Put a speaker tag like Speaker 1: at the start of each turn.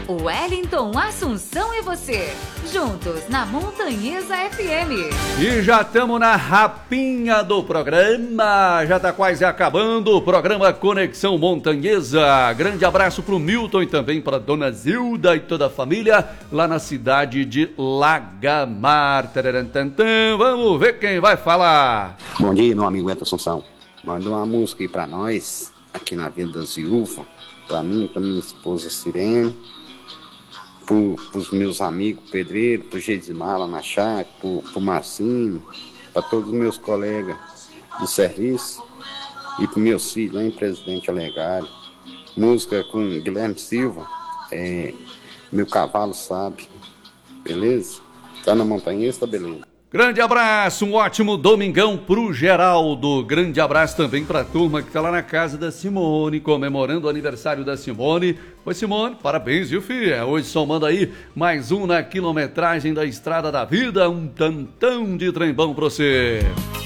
Speaker 1: Wellington, Assunção e você, juntos na Montanhesa FM.
Speaker 2: E já estamos na rapinha do programa, já está quase acabando o programa Conexão Montanhesa. Grande abraço para o Milton e também para Dona Zilda e toda a família lá na cidade de Lagamar. Vamos ver quem vai falar.
Speaker 3: Bom dia, meu amigo Wellington Assunção. Manda uma música aí para nós, aqui na Vila das Viúvas, para mim, para minha esposa Sirene, para os meus amigos Pedreiro, para o Gedimar lá na chácara, para o Marcinho, para todos os meus colegas do serviço e para meus filhos lá em Presidente Alegário. Música com Guilherme Silva, Meu Cavalo Sabe, beleza? Tá na montanha, tá beleza.
Speaker 2: Grande abraço, um ótimo domingão pro Geraldo. Grande abraço também pra turma que tá lá na casa da Simone, comemorando o aniversário da Simone. Oi, Simone, parabéns, viu, filha? Hoje somando aí mais um na quilometragem da Estrada da Vida, um tantão de trembão pra você.